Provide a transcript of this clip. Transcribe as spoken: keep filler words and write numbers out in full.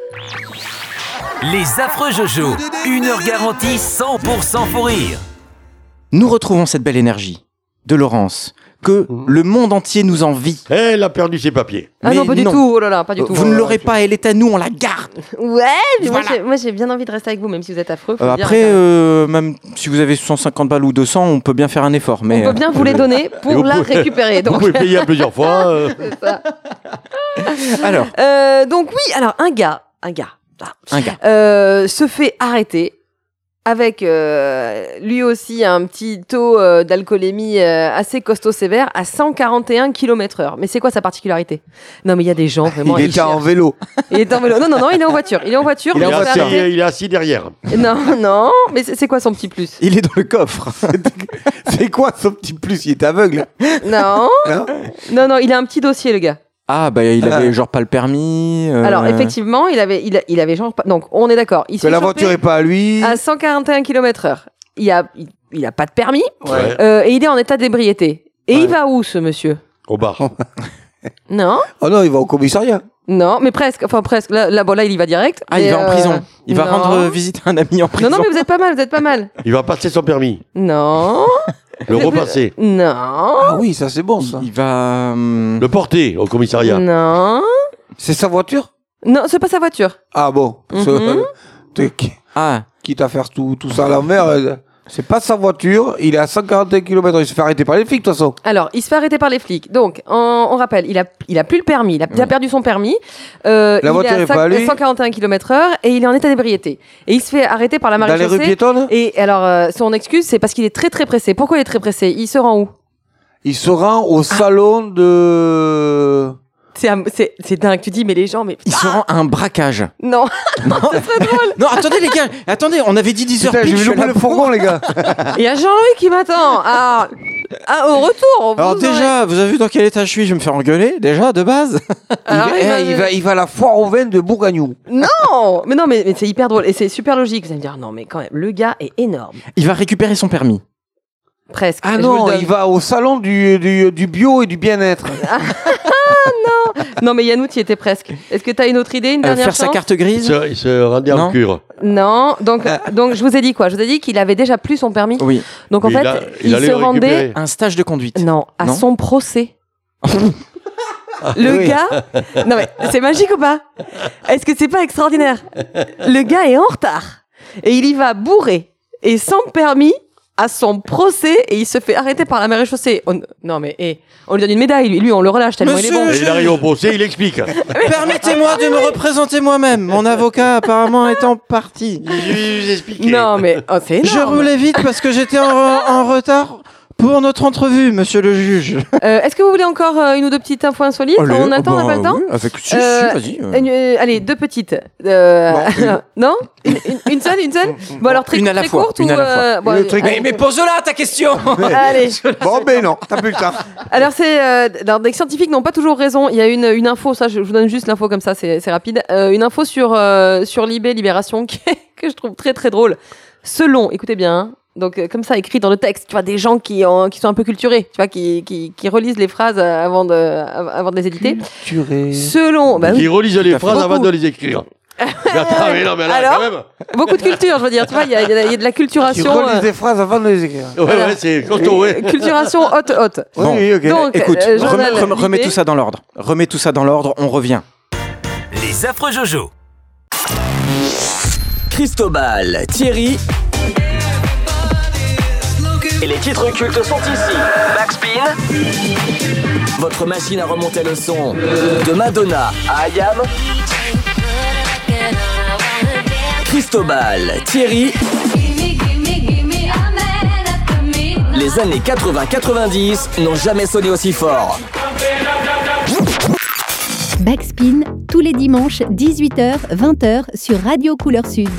Les affreux Jojo, une heure garantie cent pour cent fou rire. Nous retrouvons cette belle énergie de Laurence, que mmh. le monde entier nous envie. Elle a perdu ses papiers. Ah mais non, pas du non. tout, oh là là, pas du tout. Vous ne l'aurez pas, elle est à nous, on la garde. Ouais, mais voilà. moi, j'ai, moi j'ai bien envie de rester avec vous, même si vous êtes affreux. Euh, après, euh, même si vous avez cent cinquante balles ou deux cents, on peut bien faire un effort. Mais on peut bien vous les donner pour la pouvez, récupérer. Donc. Vous pouvez payer à plusieurs fois. Euh. C'est ça. Alors, euh, donc oui, alors un gars, un gars, ah, un gars euh, se fait arrêter. Avec euh, lui aussi un petit taux euh, d'alcoolémie euh, assez costaud sévère à cent quarante et un kilomètres heure. Mais c'est quoi sa particularité ? Non mais il y a des gens vraiment... Il était en vélo. Il était en vélo. Non, non, non, il est en voiture. Il est en voiture. Il, mais est, il, assis, arrêter... il est assis derrière. Non, non, mais c'est, c'est quoi son petit plus ? Il est dans le coffre. C'est quoi son petit plus ? Il était aveugle. Non. Non, non, non, il a un petit dossier le gars. Ah bah il avait genre pas le permis. Euh... Alors effectivement, il avait, il, a, il avait genre pas... Donc on est d'accord. Il que la voiture est pas à lui. À cent quarante et un kilomètres heure. Il a, il, il a pas de permis. Ouais. Euh, et il est en état d'ébriété. Et ouais. il va où ce monsieur ? Au bar. Non. Oh non, il va au commissariat. Non, mais presque. Enfin presque. Là, là, bon, là il y va direct. Ah, il va euh... en prison. Il va non. rendre visite à un ami en prison. Non, non, mais vous êtes pas mal. Vous êtes pas mal. Il va passer son permis. Non. Le repasser. Non. Ah oui, ça c'est bon ça. Il va hum... le porter au commissariat. Non. C'est sa voiture ? Non, c'est pas sa voiture. Ah bon. Mm-hmm. Ce... Ah. Quitte à faire tout, tout ça à l'envers, euh, c'est pas sa voiture, il est à cent quarante et un kilomètres heure, il se fait arrêter par les flics de toute façon. Alors, il se fait arrêter par les flics. Donc, on, on rappelle, il a, il a plus le permis, il a, il a perdu son permis. Euh, La il voiture est est pas à lui. cent quarante et un kilomètres heure et il est en état d'ébriété. Et il se fait arrêter par la maréchaussée. Dans les rues piétonnes ? Et alors, euh, son excuse, c'est parce qu'il est très très pressé. Pourquoi il est très pressé ? Il se rend où ? Il se rend au ah. salon de... C'est, c'est, c'est dingue, tu dis, mais les gens, mais... Il se rend à un braquage. Non, non, c'est très drôle. Non, attendez les gars, attendez, on avait dit dix heures pile. J'ai vu le fourgon, les gars. Il y a Jean-Louis qui m'attend. Ah, ah au retour. Alors vous déjà, aurez... vous avez vu dans quel état je suis ? Je vais me faire engueuler, déjà, de base. Alors, il, va, il, va, il va à la foire aux vins de Bourgagnon. Non, mais non, mais, mais c'est hyper drôle et c'est super logique. Vous allez me dire, non, mais quand même, le gars est énorme. Il va récupérer son permis. Presque. Ah non, il va au salon du, du, du bio et du bien-être. Ah non, non mais Yannou, tu y étais presque. Est-ce que tu as une autre idée, une euh, dernière faire chance ? sa carte grise. Il se, il se rendait en cure. Non, donc, donc je vous ai dit quoi ? Je vous ai dit qu'il avait déjà plus son permis. Oui. Donc en Mais fait, il, a, il, il se rendait un stage de conduite. Non, à non son procès. Le oui. gars, non mais c'est magique ou pas ? Est-ce que c'est pas extraordinaire ? Le gars est en retard et il y va bourré et sans permis à son procès et il se fait arrêter par la maréchaussée. On... Non mais hey, on lui donne une médaille, lui, lui on le relâche tellement Monsieur, il est bon. Et il arrive au procès, il explique. Permettez-moi de me représenter moi-même. Mon avocat apparemment est en partie. Je vais vous expliquer. Non mais oh, c'est énorme. Je roulais vite parce que j'étais en, en retard pour notre entrevue, monsieur le juge. Euh, est-ce que vous voulez encore euh, une ou deux petites infos insolites ? Allez, On a le temps, bah, on n'a pas le temps oui, avec... Si, euh, si, vas-y. Euh... Une, euh, allez, deux petites. Euh... Non, non une, une, une seule, une seule. Bon alors très, une à la très fois, courte une ou à la fois. euh... bon, Le allez, truc- allez. Mais, mais pose-la ta question. Allez. Bon, ben non, t'as plus le temps. Alors c'est, euh, alors, des scientifiques n'ont pas toujours raison. Il y a une, une info, ça, je, je vous donne juste l'info comme ça, c'est, c'est rapide. Euh, une info sur euh, sur Libé Libération qui est, que je trouve très très drôle. Selon, écoutez bien. Hein, donc euh, comme ça écrit dans le texte, tu vois des gens qui ont, qui sont un peu culturés, tu vois qui qui, qui relisent les phrases avant de avant de les éditer. Culturé. Selon, bah, Qui oui, relisent les phrases beaucoup. avant de les écrire. Attends, mais non, mais là, Alors quand même. beaucoup de culture, je veux dire, tu vois, il y a, il y a- il y a de la Tu culturation. relis euh, des phrases avant de les écrire. Ouais, Voilà. ouais, c'est costaud, ouais. Culturation haute haute. Bon. Oui, ok. Donc, Écoute, euh, remets, journal remets- remets Libé. tout ça dans l'ordre. Remets tout ça dans l'ordre, on revient. Les affreux Jojo. Cristobal, Thierry. Et les titres cultes sont ici. Backspin. Votre machine à remonter le son. De Madonna à Ayam. Cristobal, Thierry. Les années quatre-vingts quatre-vingt-dix n'ont jamais sonné aussi fort. Backspin, tous les dimanches, dix-huit heures vingt heures sur Radio Couleur Sud.